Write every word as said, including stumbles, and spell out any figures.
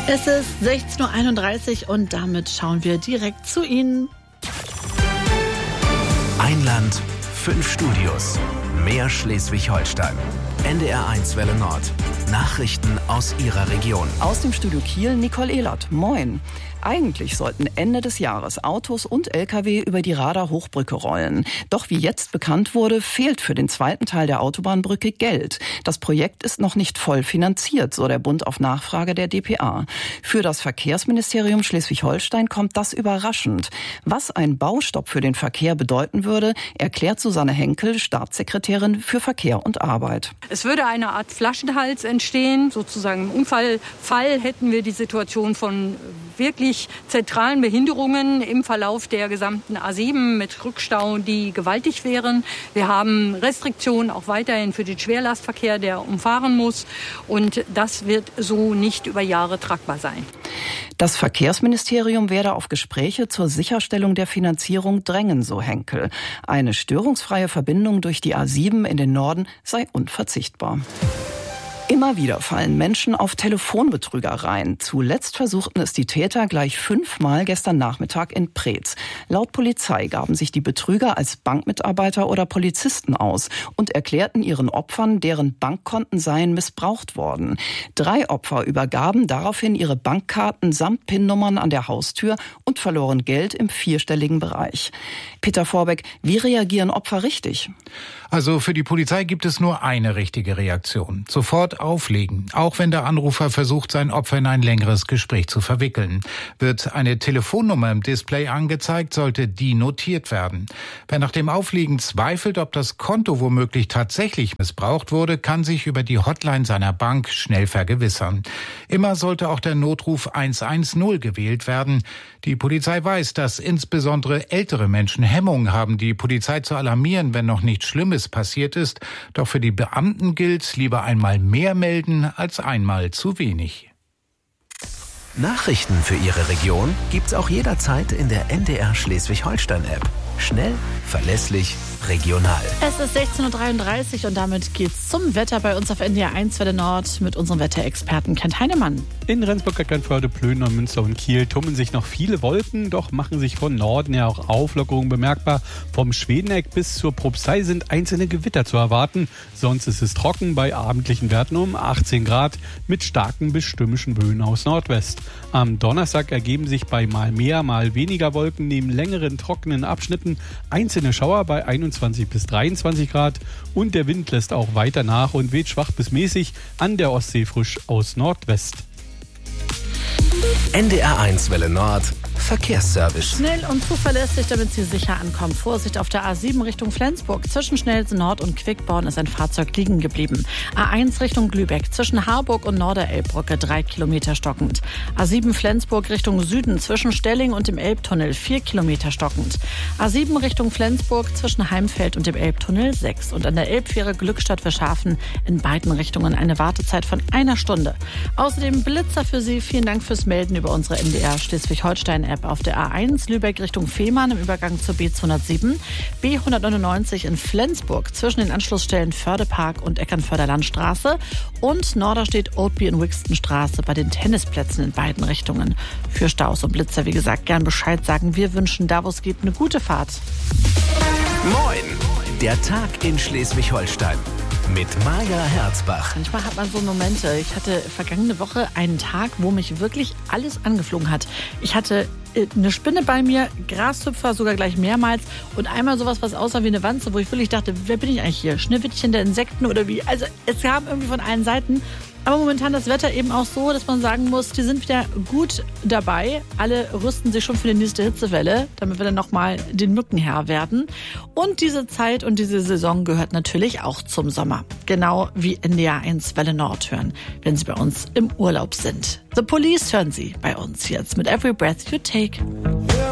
Es ist sechzehn Uhr einunddreißig und damit schauen wir direkt zu Ihnen. Ein Land, fünf Studios, mehr Schleswig-Holstein. N D R eins Welle Nord. Nachrichten aus Ihrer Region. Aus dem Studio Kiel, Nicole Ehlert. Moin. Eigentlich sollten Ende des Jahres Autos und L K W über die Radar-Hochbrücke rollen. Doch wie jetzt bekannt wurde, fehlt für den zweiten Teil der Autobahnbrücke Geld. Das Projekt ist noch nicht voll finanziert, so der Bund auf Nachfrage der D P A. Für das Verkehrsministerium Schleswig-Holstein kommt das überraschend. Was ein Baustopp für den Verkehr bedeuten würde, erklärt Susanne Henkel, Staatssekretärin für Verkehr und Arbeit. Es würde eine Art Flaschenhals entstehen. Sozusagen im Unfallfall hätten wir die Situation von wirklich zentralen Behinderungen im Verlauf der gesamten A sieben mit Rückstau, die gewaltig wären. Wir haben Restriktionen auch weiterhin für den Schwerlastverkehr, der umfahren muss. Und das wird so nicht über Jahre tragbar sein. Das Verkehrsministerium werde auf Gespräche zur Sicherstellung der Finanzierung drängen, so Henkel. Eine störungsfreie Verbindung durch die A sieben in den Norden sei unverzichtbar. Immer wieder fallen Menschen auf Telefonbetrüger rein. Zuletzt versuchten es die Täter gleich fünfmal gestern Nachmittag in Preetz. Laut Polizei gaben sich die Betrüger als Bankmitarbeiter oder Polizisten aus und erklärten ihren Opfern, deren Bankkonten seien missbraucht worden. Drei Opfer übergaben daraufhin ihre Bankkarten samt PIN-Nummern an der Haustür und verloren Geld im vierstelligen Bereich. Peter Vorbeck, wie reagieren Opfer richtig? Also für die Polizei gibt es nur eine richtige Reaktion. Sofort auflegen, auch wenn der Anrufer versucht, sein Opfer in ein längeres Gespräch zu verwickeln. Wird eine Telefonnummer im Display angezeigt, sollte die notiert werden. Wer nach dem Auflegen zweifelt, ob das Konto womöglich tatsächlich missbraucht wurde, kann sich über die Hotline seiner Bank schnell vergewissern. Immer sollte auch der Notruf eins eins null gewählt werden. Die Polizei weiß, dass insbesondere ältere Menschen Hemmungen haben, die Polizei zu alarmieren, wenn noch nichts Schlimmes passiert ist. Doch für die Beamten gilt, lieber einmal mehr melden als einmal zu wenig. Nachrichten für Ihre Region gibt's auch jederzeit in der N D R Schleswig-Holstein-App. Schnell, verlässlich, regional. Es ist sechzehn Uhr dreiunddreißig und damit geht's zum Wetter bei uns auf N D R eins Welle Nord mit unserem Wetterexperten Kent Heinemann. In Rendsburg, Eckernförde, Plön, Münster und Kiel tummeln sich noch viele Wolken, doch machen sich von Norden her auch Auflockerungen bemerkbar. Vom Schwedeneck bis zur Propstei sind einzelne Gewitter zu erwarten. Sonst ist es trocken bei abendlichen Werten um achtzehn Grad mit starken bis stürmischen Böen aus Nordwest. Am Donnerstag ergeben sich bei mal mehr, mal weniger Wolken neben längeren trockenen Abschnitten einzelne Schauer bei einundzwanzig bis dreiundzwanzig Grad und der Wind lässt auch weiter nach und weht schwach bis mäßig an der Ostsee frisch aus Nordwest. N D R eins Welle Nord. Verkehrsservice. Schnell und zuverlässig, damit Sie sicher ankommen. Vorsicht auf der A sieben Richtung Flensburg. Zwischen Schnelsen Nord und Quickborn ist ein Fahrzeug liegen geblieben. A eins Richtung Lübeck. Zwischen Harburg und Norderelbbrücke drei Kilometer stockend. A sieben Flensburg Richtung Süden. Zwischen Stelling und dem Elbtunnel vier Kilometer stockend. A sieben Richtung Flensburg. Zwischen Heimfeld und dem Elbtunnel sechs. Und an der Elbfähre Glückstadt für Schafen in beiden Richtungen eine Wartezeit von einer Stunde. Außerdem Blitzer für Sie. Vielen Dank fürs Melden über unsere N D R Schleswig-Holstein-App. Auf der A eins Lübeck Richtung Fehmarn im Übergang zur B zweihundertsieben, B hundertneunundneunzig in Flensburg zwischen den Anschlussstellen Fördepark und Eckernförder Landstraße und Norderstedt Oatby in Wixtonstraße bei den Tennisplätzen in beiden Richtungen. Für Staus und Blitzer, wie gesagt, gern Bescheid sagen. Wir wünschen da, wo es geht, eine gute Fahrt. Moin, der Tag in Schleswig-Holstein. Mit Maja Herzbach. Manchmal hat man so Momente. Ich hatte vergangene Woche einen Tag, wo mich wirklich alles angeflogen hat. Ich hatte eine Spinne bei mir, Grashüpfer sogar gleich mehrmals und einmal sowas, was aussah wie eine Wanze, wo ich wirklich dachte, wer bin ich eigentlich hier? Schneewittchen der Insekten oder wie? Also es kam irgendwie von allen Seiten. Aber momentan das Wetter eben auch so, dass man sagen muss, die sind wieder gut dabei. Alle rüsten sich schon für die nächste Hitzewelle, damit wir dann nochmal den Mücken Herr werden. Und diese Zeit und diese Saison gehört natürlich auch zum Sommer. Genau wie N D R eins Welle Nord hören, wenn Sie bei uns im Urlaub sind. The Police hören Sie bei uns jetzt mit Every Breath You Take.